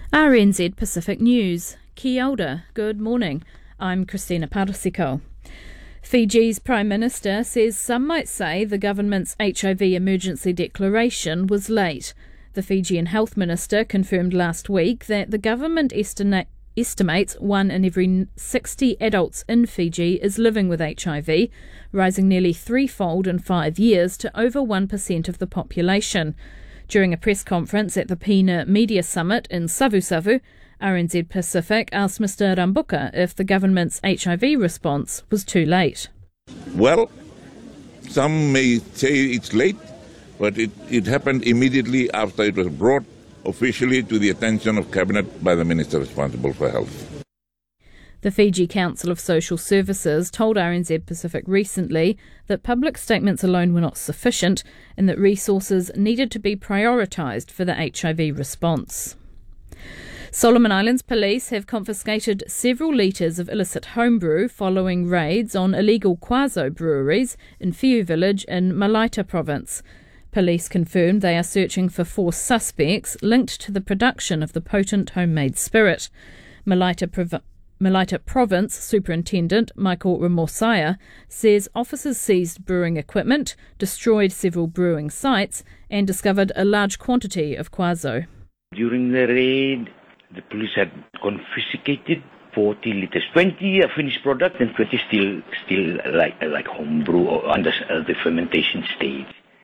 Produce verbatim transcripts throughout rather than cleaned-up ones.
R N Z Pacific News. Kia ora, good morning. I'm Christina Parasiko. Fiji's Prime Minister says some might say the government's H I V emergency declaration was late. The Fijian Health Minister confirmed last week that the government estima- estimates one in every sixty adults in Fiji is living with H I V, rising nearly threefold in five years to over one percent of the population. During a press conference at the PINA Media Summit in Savusavu, R N Z Pacific asked Mister Rambuka if the government's H I V response was too late. Well, some may say it's late, but it, it happened immediately after it was brought officially to the attention of Cabinet by the Minister responsible for health. The Fiji Council of Social Services told R N Z Pacific recently that public statements alone were not sufficient and that resources needed to be prioritised for the H I V response. Solomon Islands police have confiscated several litres of illicit homebrew following raids on illegal Quazo breweries in Fiu village in Malaita province. Police confirmed they are searching for four suspects linked to the production of the potent homemade spirit. Malaita Prov- Malaita Province Superintendent Michael Ramosaya says officers seized brewing equipment, destroyed several brewing sites and discovered a large quantity of Quazo. During the raid, the police had confiscated forty litres, twenty a finished product and twenty still still like like homebrew or under the fermentation stage.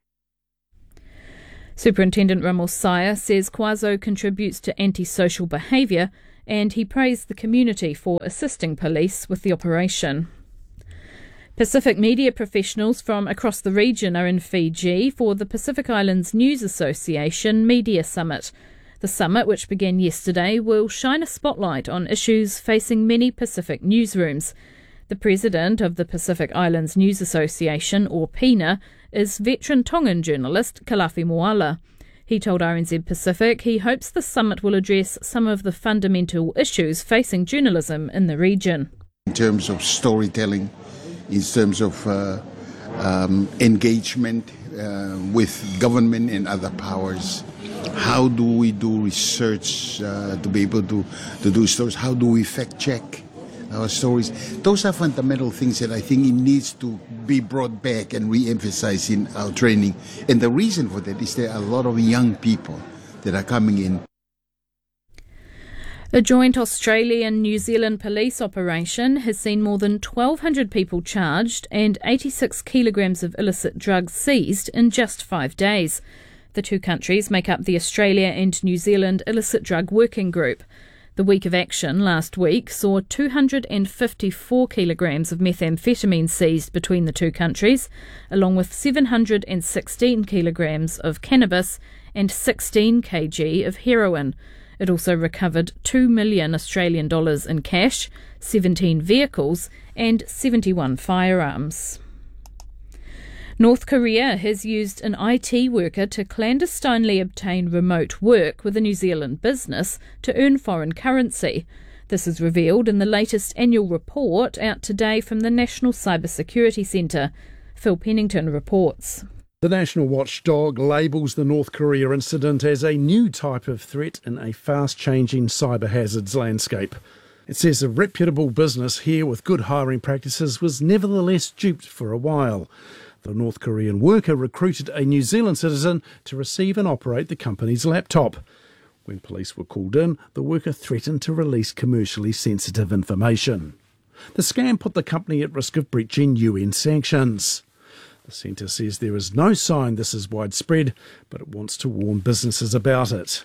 Superintendent Ramosaya says Quazo contributes to antisocial behaviour and he praised the community for assisting police with the operation. Pacific media professionals from across the region are in Fiji for the Pacific Islands News Association Media Summit. The summit, which began yesterday, will shine a spotlight on issues facing many Pacific newsrooms. The president of the Pacific Islands News Association, or PINA, is veteran Tongan journalist Kalafi Moala. He told R N Z Pacific he hopes the summit will address some of the fundamental issues facing journalism in the region. In terms of storytelling, in terms of uh, um, engagement uh, with government and other powers, how do we do research uh, to be able to, to do stories? How do we fact check our stories? Those are fundamental things that I think it needs to be brought back and re-emphasized in our training. And the reason for that is there are a lot of young people that are coming in. A joint Australian-New Zealand police operation has seen more than twelve hundred people charged and eighty-six kilograms of illicit drugs seized in just five days. The two countries make up the Australia and New Zealand Illicit Drug Working Group. The week of action last week saw two hundred fifty-four kilograms of methamphetamine seized between the two countries, along with seven hundred sixteen kilograms of cannabis and sixteen kilograms of heroin. It also recovered two million Australian dollars in cash, seventeen vehicles and seventy-one firearms. North Korea has used an I T worker to clandestinely obtain remote work with a New Zealand business to earn foreign currency. This is revealed in the latest annual report out today from the National Cybersecurity Centre. Phil Pennington reports. The National Watchdog labels the North Korea incident as a new type of threat in a fast-changing cyber hazards landscape. It says a reputable business here with good hiring practices was nevertheless duped for a while. The North Korean worker recruited a New Zealand citizen to receive and operate the company's laptop. When police were called in, the worker threatened to release commercially sensitive information. The scam put the company at risk of breaching U N sanctions. The centre says there is no sign this is widespread, but it wants to warn businesses about it.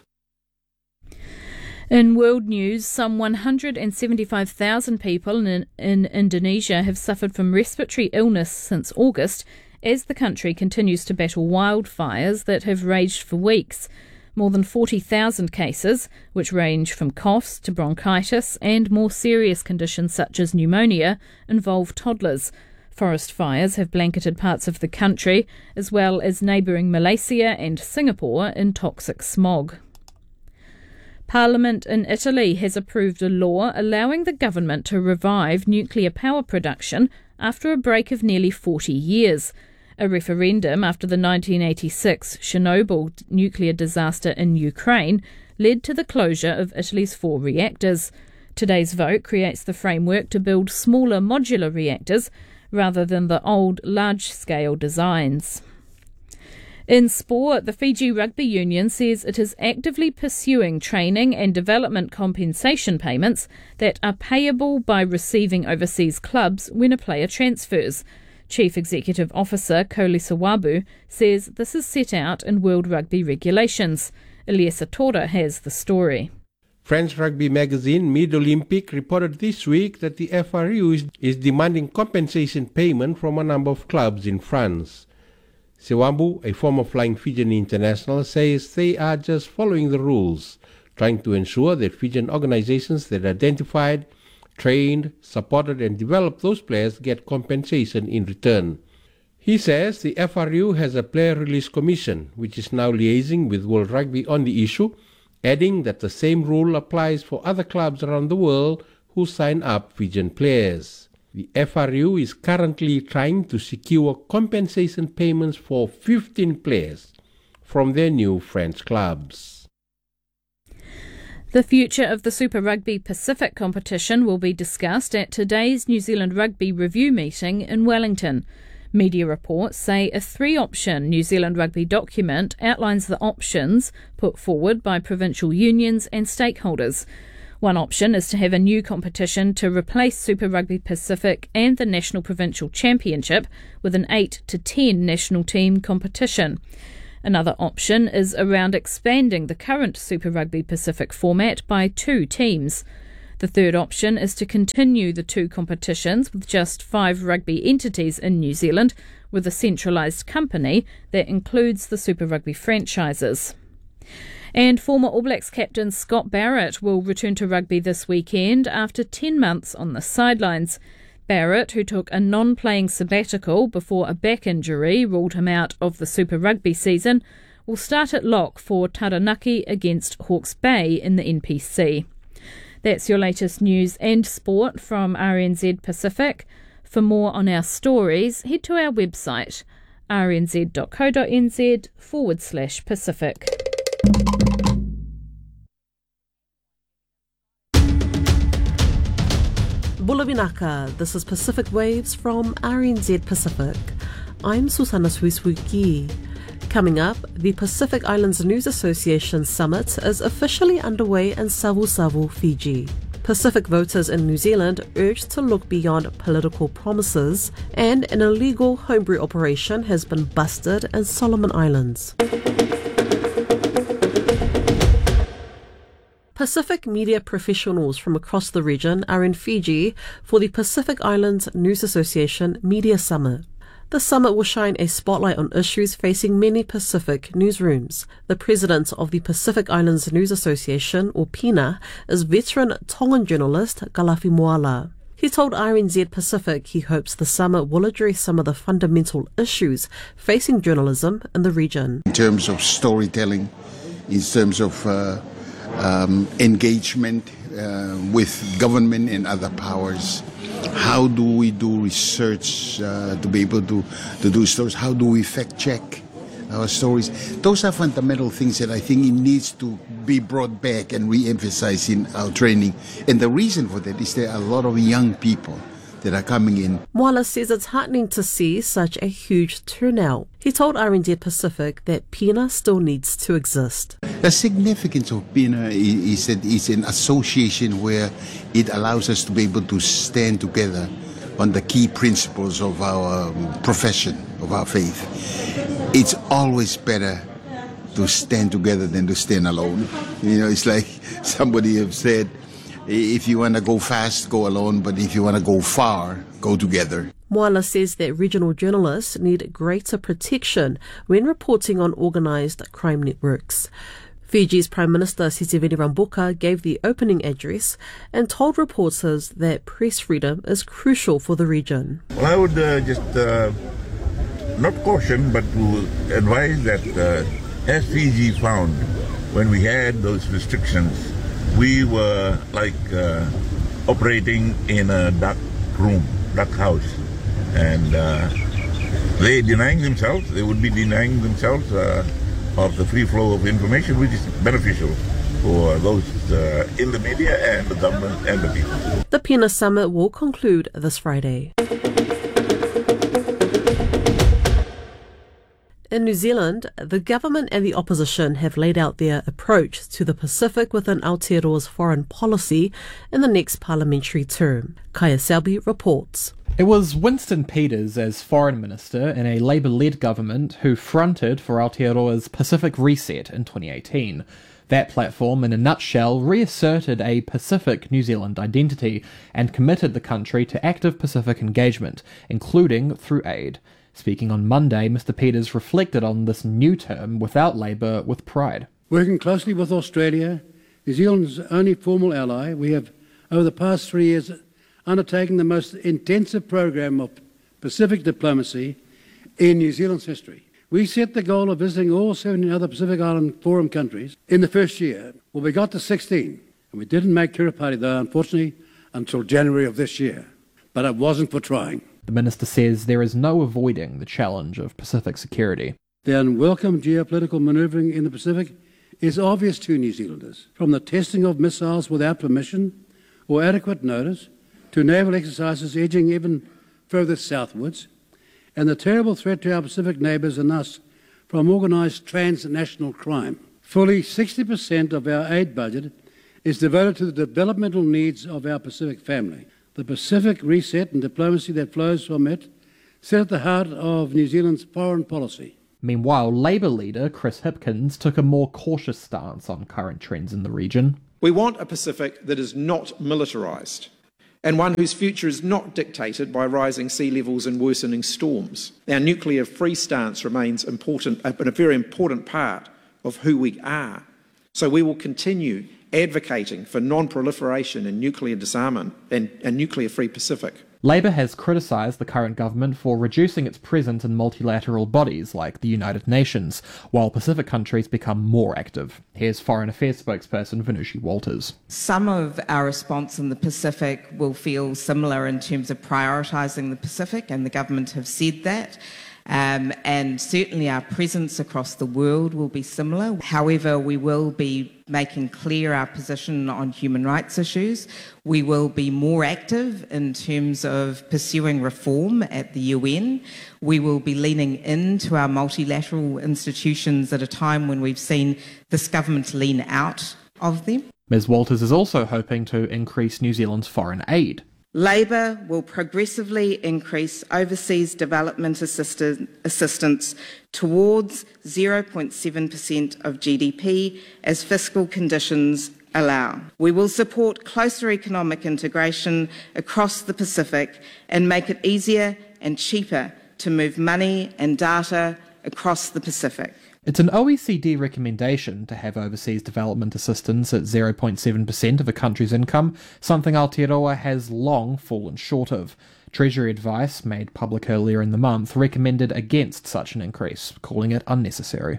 In world news, some one hundred seventy-five thousand people in, in Indonesia have suffered from respiratory illness since August, as the country continues to battle wildfires that have raged for weeks. More than forty thousand cases, which range from coughs to bronchitis and more serious conditions such as pneumonia, involve toddlers. Forest fires have blanketed parts of the country, as well as neighbouring Malaysia and Singapore in toxic smog. Parliament in Italy has approved a law allowing the government to revive nuclear power production after a break of nearly forty years. A referendum after the nineteen eighty-six Chernobyl nuclear disaster in Ukraine led to the closure of Italy's four reactors. Today's vote creates the framework to build smaller modular reactors rather than the old large-scale designs. In sport, the Fiji Rugby Union says it is actively pursuing training and development compensation payments that are payable by receiving overseas clubs when a player transfers. Chief Executive Officer Kolisa Wabu says this is set out in World Rugby regulations. Eliesa Tora has the story. French rugby magazine Mid-Olympique reported this week that the F R U is, is demanding compensation payment from a number of clubs in France. Sewambu, a former Flying Fijian international, says they are just following the rules, trying to ensure that Fijian organizations that identified, trained, supported and developed those players get compensation in return. He says the F R U has a player release commission, which is now liaising with World Rugby on the issue, adding that the same rule applies for other clubs around the world who sign up Fijian players. The F R U is currently trying to secure compensation payments for fifteen players from their new French clubs. The future of the Super Rugby Pacific competition will be discussed at today's New Zealand Rugby Review meeting in Wellington. Media reports say a three-option New Zealand Rugby document outlines the options put forward by provincial unions and stakeholders. One option is to have a new competition to replace Super Rugby Pacific and the National Provincial Championship with an eight to ten national team competition. Another option is around expanding the current Super Rugby Pacific format by two teams. The third option is to continue the two competitions with just five rugby entities in New Zealand, with a centralised company that includes the Super Rugby franchises. And former All Blacks captain Scott Barrett will return to rugby this weekend after ten months on the sidelines. Barrett, who took a non-playing sabbatical before a back injury ruled him out of the Super Rugby season, will start at lock for Taranaki against Hawke's Bay in the N P C. That's your latest news and sport from R N Z Pacific. For more on our stories, head to our website, rnz.co.nz forward slash Pacific. Bulavinaka, this is Pacific Waves from R N Z Pacific. I'm Susana Suisuiki. Coming up, the Pacific Islands News Association Summit is officially underway in Savu Savu, Fiji. Pacific voters in New Zealand urged to look beyond political promises, and an illegal homebrew operation has been busted in Solomon Islands. Pacific media professionals from across the region are in Fiji for the Pacific Islands News Association Media Summit. The summit will shine a spotlight on issues facing many Pacific newsrooms. The president of the Pacific Islands News Association, or PINA, is veteran Tongan journalist Kalafi Moala. He told R N Z Pacific he hopes the summit will address some of the fundamental issues facing journalism in the region. In terms of storytelling, in terms of uh, um, engagement uh, with government and other powers, how do we do research uh, to be able to, to do stories? How do we fact check our stories? Those are fundamental things that I think it needs to be brought back and re-emphasized in our training. And the reason for that is there are a lot of young people that are coming in. Moala says it's heartening to see such a huge turnout. He told R N Z Pacific that PINA still needs to exist. The significance of PINA is that it's an association where it allows us to be able to stand together on the key principles of our profession, of our faith. It's always better to stand together than to stand alone. You know, it's like somebody have said, if you want to go fast, go alone, but if you want to go far, go together. Moala says that regional journalists need greater protection when reporting on organised crime networks. Fiji's Prime Minister Sitiveni Rabuka gave the opening address and told reporters that press freedom is crucial for the region. Well, I would uh, just uh, not caution, but to advise that uh, as Fiji found when we had those restrictions, we were like uh, operating in a dark room, dark house. And uh, They're denying themselves, they would be denying themselves uh, of the free flow of information, which is beneficial for those uh, in the media and the government and the people. The Pina Summit will conclude this Friday. In New Zealand, the government and the opposition have laid out their approach to the Pacific within Aotearoa's foreign policy in the next parliamentary term. Kaya Selby reports. It was Winston Peters as foreign minister in a Labour-led government who fronted for Aotearoa's Pacific Reset in twenty eighteen. That platform, in a nutshell, reasserted a Pacific New Zealand identity and committed the country to active Pacific engagement, including through aid. Speaking on Monday, Mister Peters reflected on this new term without Labour with pride. Working closely with Australia, New Zealand's only formal ally, we have, over the past three years, undertaken the most intensive program of Pacific diplomacy in New Zealand's history. We set the goal of visiting all seventeen other Pacific Island Forum countries in the first year. Well, we got to sixteen, and we didn't make Kiribati, though, unfortunately, until January of this year. But it wasn't for trying. The minister says there is no avoiding the challenge of Pacific security. The unwelcome geopolitical manoeuvring in the Pacific is obvious to New Zealanders, from the testing of missiles without permission or adequate notice to naval exercises edging even further southwards, and the terrible threat to our Pacific neighbours and us from organised transnational crime. Fully sixty percent of our aid budget is devoted to the developmental needs of our Pacific family. The Pacific reset and diplomacy that flows from it sit at the heart of New Zealand's foreign policy. Meanwhile, Labour leader Chris Hipkins took a more cautious stance on current trends in the region. We want a Pacific that is not militarised, and one whose future is not dictated by rising sea levels and worsening storms. Our nuclear-free stance remains important, but a very important part of who we are. So we will continue advocating for non-proliferation and nuclear disarmament and a nuclear-free Pacific. Labour has criticised the current government for reducing its presence in multilateral bodies like the United Nations, while Pacific countries become more active. Here's Foreign Affairs spokesperson Venushi Walters. Some of our response in the Pacific will feel similar in terms of prioritising the Pacific, and the government have said that. Um, and certainly our presence across the world will be similar. However, we will be making clear our position on human rights issues. We will be more active in terms of pursuing reform at the U N. We will be leaning into our multilateral institutions at a time when we've seen this government lean out of them. Miz Walters is also hoping to increase New Zealand's foreign aid. Labour will progressively increase overseas development assist- assistance towards zero point seven percent of G D P as fiscal conditions allow. We will support closer economic integration across the Pacific and make it easier and cheaper to move money and data across the Pacific. It's an O E C D recommendation to have overseas development assistance at zero point seven percent of a country's income, something Aotearoa has long fallen short of. Treasury advice, made public earlier in the month, recommended against such an increase, calling it unnecessary.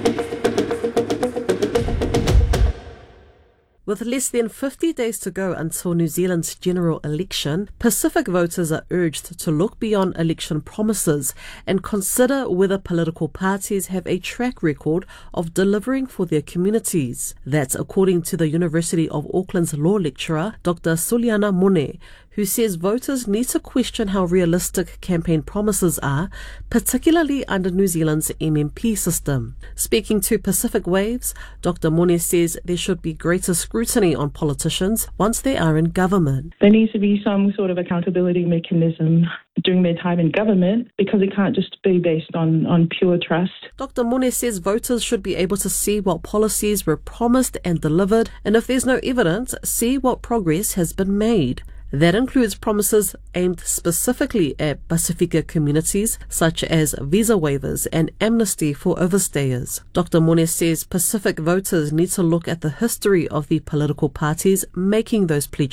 With less than fifty days to go until New Zealand's general election, Pacific voters are urged to look beyond election promises and consider whether political parties have a track record of delivering for their communities. That's according to the University of Auckland's law lecturer, Doctor Suliana Mone, who says voters need to question how realistic campaign promises are, particularly under New Zealand's M M P system. Speaking to Pacific Waves, Doctor Mone says there should be greater scrutiny on politicians once they are in government. There needs to be some sort of accountability mechanism during their time in government, because it can't just be based on, on pure trust. Doctor Mone says voters should be able to see what policies were promised and delivered, and if there's no evidence, see what progress has been made. That includes promises aimed specifically at Pacifica communities, such as visa waivers and amnesty for overstayers. Doctor Mone says Pacific voters need to look at the history of the political parties making those pledges.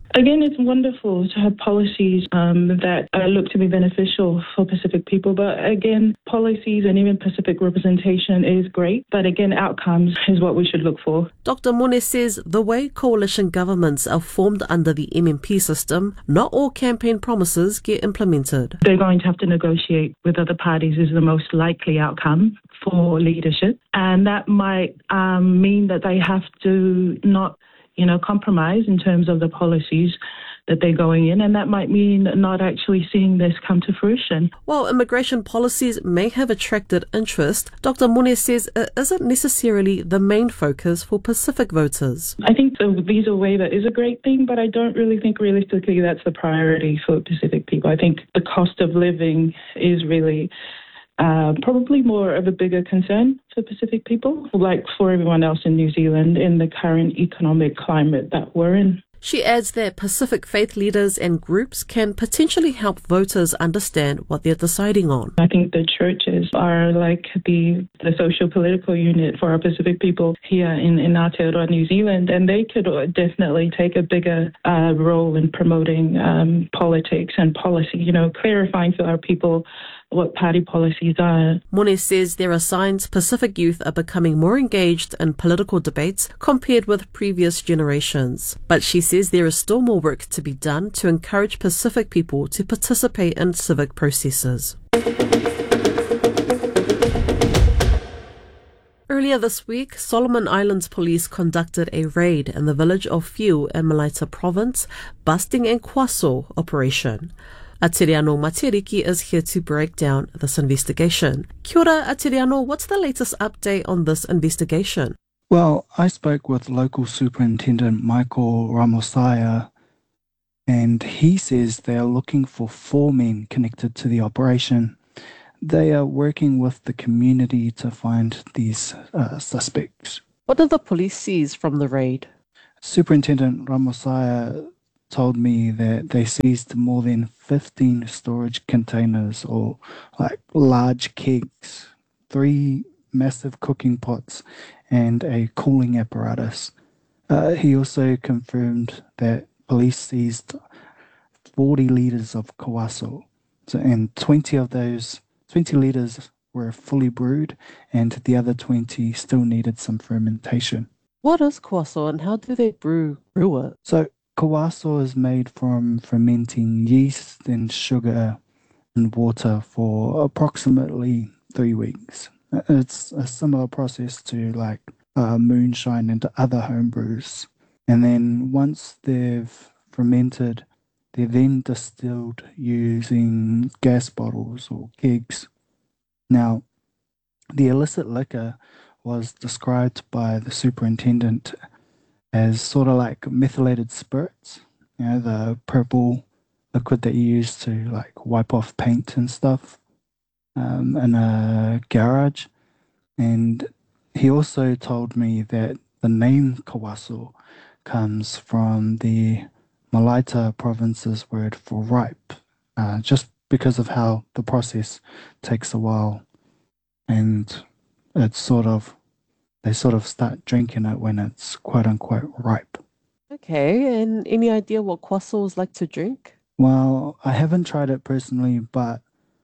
Again, it's wonderful to have policies um, that uh, look to be beneficial for Pacific people. But again, policies and even Pacific representation is great. But again, outcomes is what we should look for. Doctor Mone says the way coalition governments are formed under the M M P system, not all campaign promises get implemented. They're going to have to negotiate with other parties is the most likely outcome for leadership. And that might um, mean that they have to not you know, compromise in terms of the policies that they're going in, and that might mean not actually seeing this come to fruition. While immigration policies may have attracted interest, Doctor Mone says it isn't necessarily the main focus for Pacific voters. I think the visa waiver is a great thing, but I don't really think realistically that's the priority for Pacific people. I think the cost of living is really Uh, probably more of a bigger concern for Pacific people, like for everyone else in New Zealand in the current economic climate that we're in. She adds that Pacific faith leaders and groups can potentially help voters understand what they're deciding on. I think the churches are like the, the social political unit for our Pacific people here in, in Aotearoa, New Zealand, and they could definitely take a bigger uh, role in promoting um, politics and policy, you know, clarifying for our people what party policies are. Mone says there are signs Pacific youth are becoming more engaged in political debates compared with previous generations. But she says there is still more work to be done to encourage Pacific people to participate in civic processes. Earlier this week, Solomon Islands police conducted a raid in the village of Fiu in Malaita province, busting a kwaso operation. Atiriano Matiriki is here to break down this investigation. Kia ora, Atiriano, what's the latest update on this investigation? Well, I spoke with local Superintendent Michael Ramosaya, and he says they are looking for four men connected to the operation. They are working with the community to find these uh, suspects. What did the police seize from the raid? Superintendent Ramosaya told me that they seized more than fifteen storage containers, or like large kegs, three massive cooking pots, and a cooling apparatus. Uh, he also confirmed that police seized forty litres of kawaso, so, and twenty of those, twenty litres were fully brewed, and the other twenty still needed some fermentation. What is kawaso and how do they brew, brew it? So, kawaso is made from fermenting yeast and sugar and water for approximately three weeks. It's a similar process to like uh, moonshine and other home brews. And then once they've fermented, they're then distilled using gas bottles or kegs. Now, the illicit liquor was described by the superintendent as sort of like methylated spirits, you know, the purple liquid that you use to like wipe off paint and stuff um, in a garage. And he also told me that the name kawaso comes from the Malaita province's word for ripe, uh, just because of how the process takes a while, and it's sort of they sort of start drinking it when it's quote-unquote ripe. Okay, and any idea what kwaso is like to drink? Well, I haven't tried it personally, but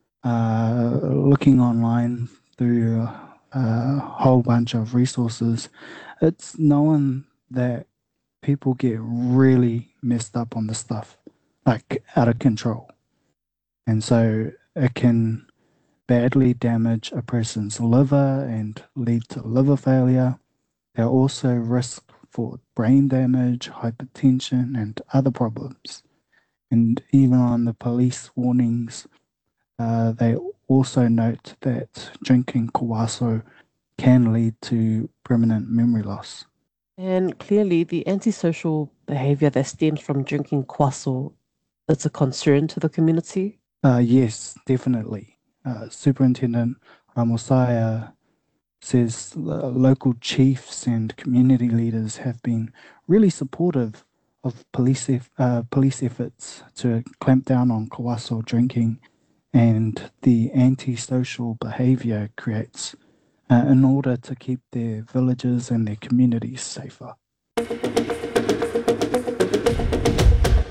uh, looking online through a whole bunch of resources, it's known that people get really messed up on the stuff, like out of control. And so it can badly damage a person's liver and lead to liver failure. There are also risks for brain damage, hypertension, and other problems. And even on the police warnings, uh, they also note that drinking kawaso can lead to permanent memory loss. And clearly the antisocial behaviour that stems from drinking kwaso is a concern to the community? Uh, yes, definitely. Uh, Superintendent Ramosaya says the local chiefs and community leaders have been really supportive of police eff- uh, police efforts to clamp down on kawaso drinking and the antisocial behaviour creates uh, in order to keep their villages and their communities safer.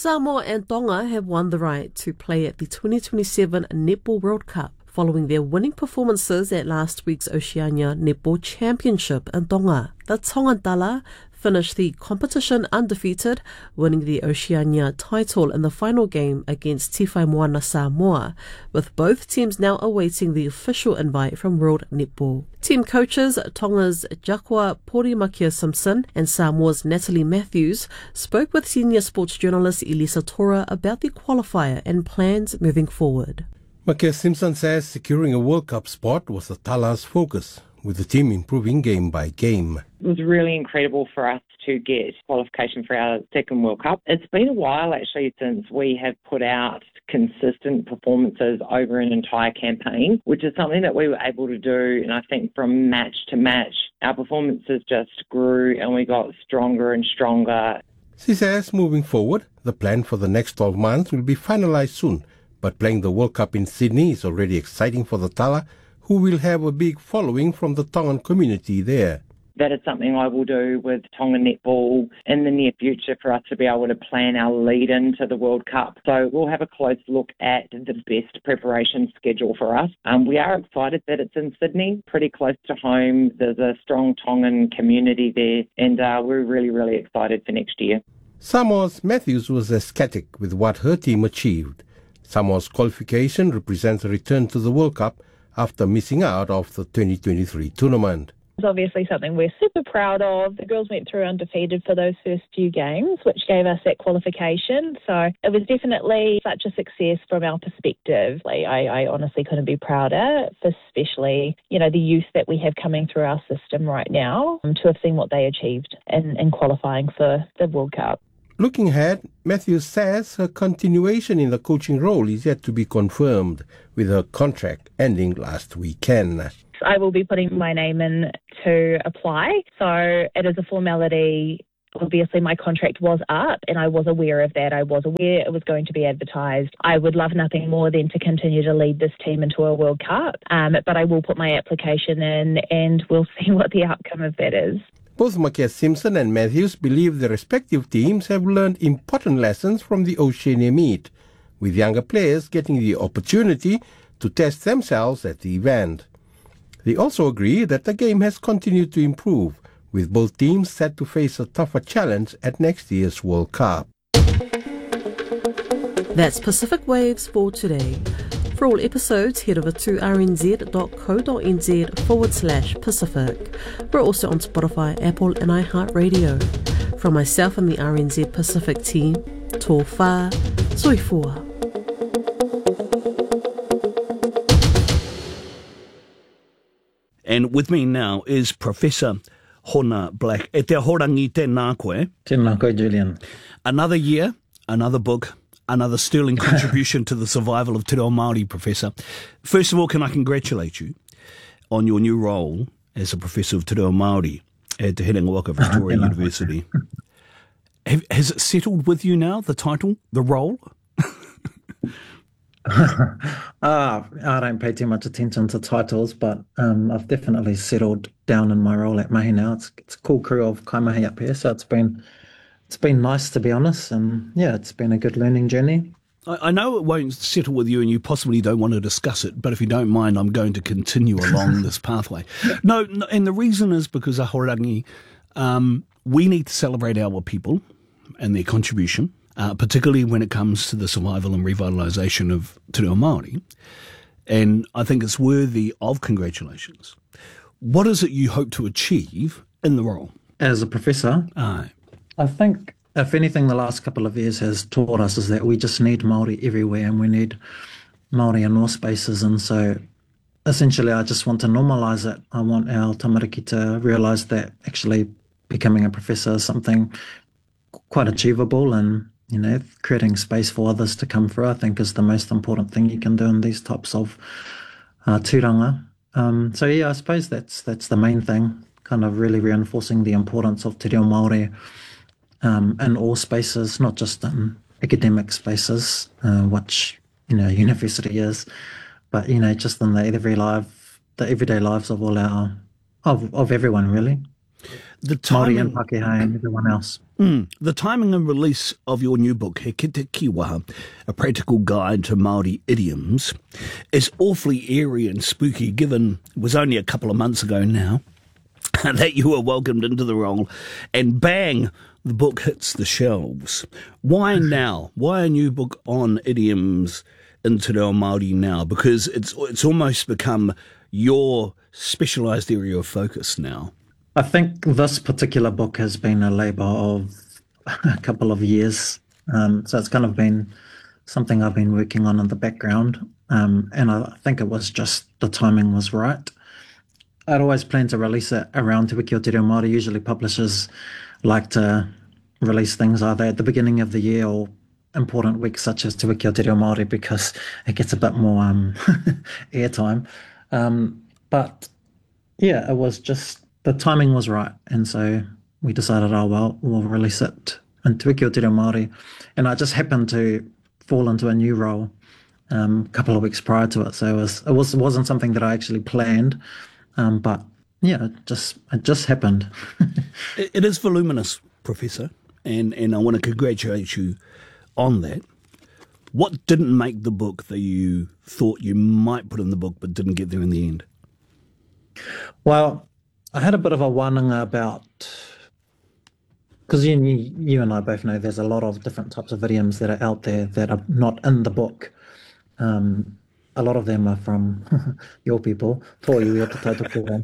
Samoa and Tonga have won the right to play at the twenty twenty-seven Netball World Cup following their winning performances at last week's Oceania Netball Championship in Tonga. The Tongataula finished the competition undefeated, winning the Oceania title in the final game against Tifai Moana Samoa, with both teams now awaiting the official invite from World Netball. Team coaches Tonga's Jakwa Porimakia-Simpson and Samoa's Natalie Matthews spoke with senior sports journalist Elisa Tora about the qualifier and plans moving forward. Makia-Simpson says securing a World Cup spot was the Tala's focus, with the team improving game by game. It was really incredible for us to get qualification for our second World Cup. It's been a while actually since we have put out consistent performances over an entire campaign, which is something that we were able to do. And I think from match to match, our performances just grew and we got stronger and stronger. She says moving forward, the plan for the next twelve months will be finalized soon. But playing the World Cup in Sydney is already exciting for the Tala, who will have a big following from the Tongan community there. That is something I will do with Tonga Netball in the near future for us to be able to plan our lead into the World Cup. So we'll have a close look at the best preparation schedule for us. Um, we are excited that it's in Sydney, pretty close to home. There's a strong Tongan community there, and uh, we're really, really excited for next year. Samoa's Matthews was ecstatic with what her team achieved. Samoa's qualification represents a return to the World Cup after missing out of the twenty twenty-three tournament. It's obviously something we're super proud of. The girls went through undefeated for those first few games, which gave us that qualification. So it was definitely such a success from our perspective. Like, I, I honestly couldn't be prouder, especially, you know, the youth that we have coming through our system right now, um, to have seen what they achieved in, in qualifying for the World Cup. Looking ahead, Matthews says her continuation in the coaching role is yet to be confirmed, with her contract ending last weekend. I will be putting my name in to apply, so it is a formality. Obviously, my contract was up and I was aware of that. I was aware it was going to be advertised. I would love nothing more than to continue to lead this team into a World Cup, um, but I will put my application in and we'll see what the outcome of that is. Both Makia-Simpson and Matthews believe their respective teams have learned important lessons from the Oceania meet, with younger players getting the opportunity to test themselves at the event. They also agree that the game has continued to improve, with both teams set to face a tougher challenge at next year's World Cup. That's Pacific Waves for today. For all episodes, head over to rnz.co.nz forward slash Pacific. We're also on Spotify, Apple and iHeartRadio. From myself and the R N Z Pacific team, tō whā, soifua. And with me now is Professor Hona Black. E te horangi tēnā koe. Tēnā koe, Julian. Another year, another book, another sterling contribution to the survival of Te Reo Māori, Professor. First of all, can I congratulate you on your new role as a Professor of Te Reo Māori at Te Herenga Waka Victoria University. Have, has it settled with you now, the title, the role? uh, I don't pay too much attention to titles, but um, I've definitely settled down in my role at Mahi now. It's, it's a cool crew of kaimahi up here, so it's been it's been nice, to be honest, and yeah, it's been a good learning journey. I, I know it won't settle with you and you possibly don't want to discuss it, but if you don't mind, I'm going to continue along this pathway. No, no, and the reason is because Ahorangi, um, we need to celebrate our people and their contribution, Uh, particularly when it comes to the survival and revitalisation of Te Reo Māori. And I think it's worthy of congratulations. What is it you hope to achieve in the role? As a professor, Aye. I think, if anything, the last couple of years has taught us is that we just need Māori everywhere and we need Māori in all spaces. And so essentially I just want to normalise it. I want our tamariki to realise that actually becoming a professor is something quite achievable, and you know, creating space for others to come through, I think, is the most important thing you can do in these types of uh, tūranga. Um, so yeah, I suppose that's that's the main thing, kind of really reinforcing the importance of Te Reo Māori um, in all spaces, not just in academic spaces, uh, which, you know, university is, but, you know, just in the every life, the everyday lives of all our, of, of everyone, really. The Māori timing, and Pākehā and everyone else. mm, the timing and release of your new book, He Kite Kiwaha, A Practical Guide to Māori Idioms, is awfully eerie and spooky, given it was only a couple of months ago now that you were welcomed into the role, and bang, the book hits the shelves. Why now? Why a new book on idioms in Te Reo Māori now? Because it's it's almost become your specialised area of focus now. I think this particular book has been a labour of a couple of years. Um, so it's kind of been something I've been working on in the background. Um, and I think it was just the timing was right. I'd always planned to release it around Te Wiki o Te Reo Māori. Usually publishers like to release things either at the beginning of the year or important weeks such as Te Wiki o Te Reo Māori, because it gets a bit more um, airtime. Um, but yeah, it was just, the timing was right. And so we decided, oh, well, we'll release it in Te Wiki o Te Reo Māori. And I just happened to fall into a new role um, a couple of weeks prior to it. So it, was, it, was, it wasn't something that I actually planned. Um, but yeah, it just it just happened. it, it is voluminous, Professor, and, and I want to congratulate you on that. What didn't make the book that you thought you might put in the book but didn't get there in the end? Well, I had a bit of a wānanga about, because you, you and I both know there's a lot of different types of idioms that are out there that are not in the book. Um, A lot of them are from your people, Toiui o Te Tautoko.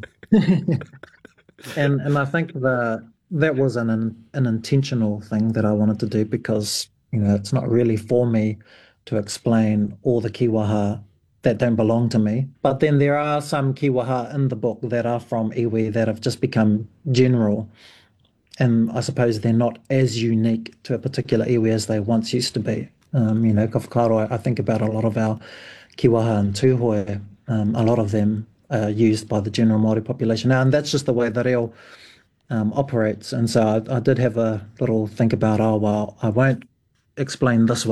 and and I think the that was an an intentional thing that I wanted to do, because you know it's not really for me to explain all the kiwaha that don't belong to me. But then there are some kiwaha in the book that are from iwi that have just become general, and I suppose they're not as unique to a particular iwi as they once used to be. Um, you know, ka whakaaro, I think about a lot of our kiwaha and tūhoe, um, a lot of them are used by the general Māori population now, and that's just the way the reo um, operates. And so I, I did have a little think about, oh, well, I won't explain this one.